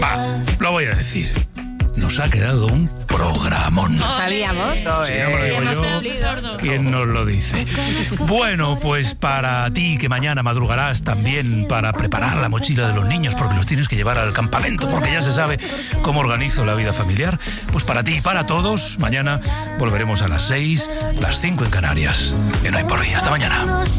Lo voy a decir. Nos ha quedado un programón. Lo sabíamos. Sí, no me lo digo hemos yo. cumplido. ¿Quién nos lo dice? Bueno, pues para ti que mañana madrugarás también para preparar la mochila de los niños porque los tienes que llevar al campamento porque ya se sabe cómo organizo la vida familiar, pues para ti y para todos, mañana volveremos a las 6, las 5 en Canarias. En Hoy por Hoy. Hasta mañana.